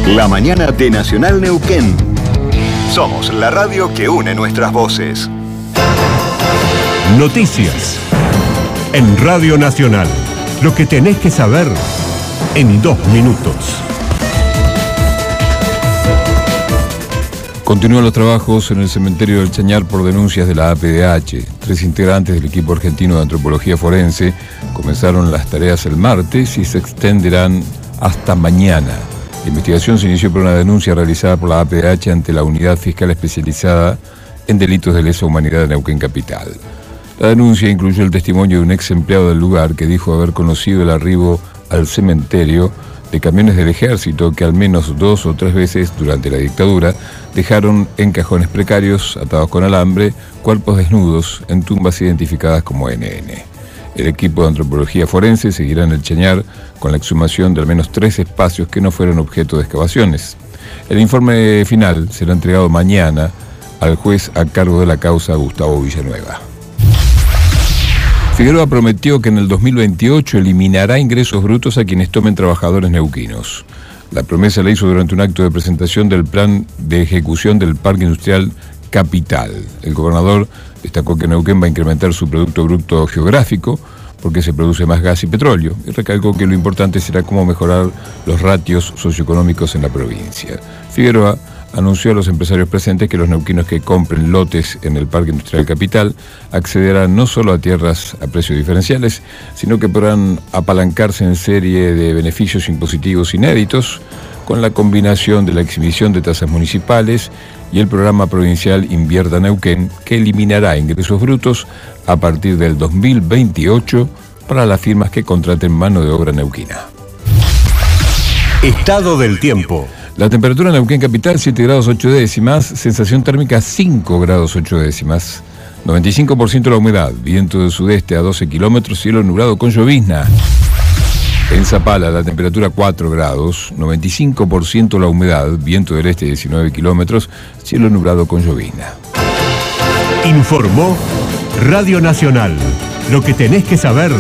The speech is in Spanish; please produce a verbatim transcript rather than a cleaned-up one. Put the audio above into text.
La mañana de Nacional Neuquén. Somos la radio que une nuestras voces. Noticias. En Radio Nacional. Lo que tenés que saber en dos minutos. Continúan los trabajos en el cementerio del Chañar por denuncias de la A P D H. Tres integrantes del equipo argentino de antropología forense comenzaron las tareas el martes y se extenderán hasta mañana. La investigación se inició por una denuncia realizada por la A P D H ante la Unidad Fiscal Especializada en Delitos de Lesa Humanidad de Neuquén Capital. La denuncia incluyó el testimonio de un ex empleado del lugar que dijo haber conocido el arribo al cementerio de camiones del ejército que al menos dos o tres veces durante la dictadura dejaron en cajones precarios, atados con alambre, cuerpos desnudos en tumbas identificadas como N N. El equipo de antropología forense seguirá en el Chañar con la exhumación de al menos tres espacios que no fueron objeto de excavaciones. El informe final será entregado mañana al juez a cargo de la causa, Gustavo Villanueva. Figueroa prometió que en el dos mil veintiocho eliminará ingresos brutos a quienes tomen trabajadores neuquinos. La promesa la hizo durante un acto de presentación del plan de ejecución del Parque Industrial Capital. El gobernador destacó que Neuquén va a incrementar su Producto Bruto Geográfico porque se produce más gas y petróleo y recalcó que lo importante será cómo mejorar los ratios socioeconómicos en la provincia. Figueroa anunció a los empresarios presentes que los neuquinos que compren lotes en el Parque Industrial Capital accederán no solo a tierras a precios diferenciales, sino que podrán apalancarse en serie de beneficios impositivos inéditos con la combinación de la exhibición de tasas municipales y el programa provincial Invierta Neuquén, que eliminará ingresos brutos a partir del dos mil veintiocho para las firmas que contraten mano de obra neuquina. Estado del tiempo. La temperatura en Neuquén Capital, siete grados ocho décimas, sensación térmica cinco grados ocho décimas, noventa y cinco por ciento la humedad, viento del sudeste a doce kilómetros, cielo nublado con llovizna. En Zapala, la temperatura cuatro grados, noventa y cinco por ciento la humedad, viento del este diecinueve kilómetros, cielo nublado con llovizna. Informó Radio Nacional. Lo que tenés que saber